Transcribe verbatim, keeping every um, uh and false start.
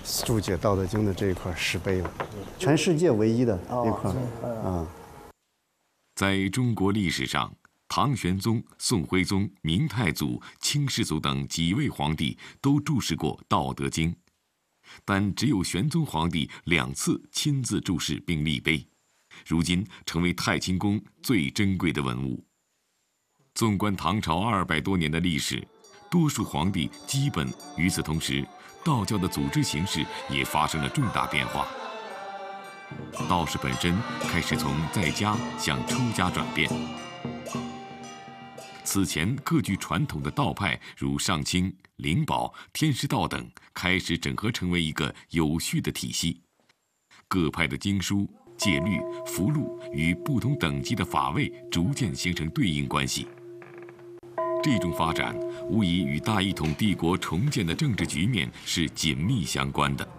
注解《道德经》的这一块石碑了，全世界唯一的一块啊。 在中国历史上，唐玄宗、宋徽宗、明太祖、清世祖等几位皇帝都注释过《道德经》，但只有玄宗皇帝两次亲自注释并立碑，如今成为太清宫最珍贵的文物。纵观唐朝二百多年的历史，多数皇帝基本与此同时，道教的组织形式也发生了重大变化。道士本身开始从在家向出家转变。此前各具传统的道派，如上清、灵宝、天师道等，开始整合成为一个有序的体系。各派的经书、戒律、符箓与不同等级的法位逐渐形成对应关系。这种发展无疑与大一统帝国重建的政治局面是紧密相关的。